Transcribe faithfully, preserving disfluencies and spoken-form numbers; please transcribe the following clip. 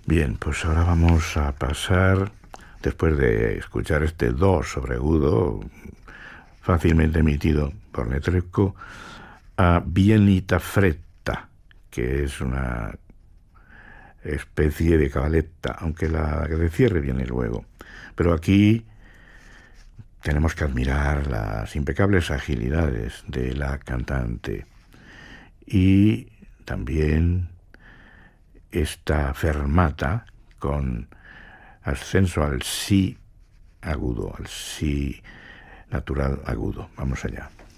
Bien, pues ahora vamos a pasar, después de escuchar este do sobre agudo, fácilmente emitido por Netrebko, a bienita fretta, que es una especie de cabaletta, aunque la de cierre viene luego. Pero aquí tenemos que admirar las impecables agilidades de la cantante y también esta fermata con ascenso al si agudo, al si natural agudo. Vamos allá.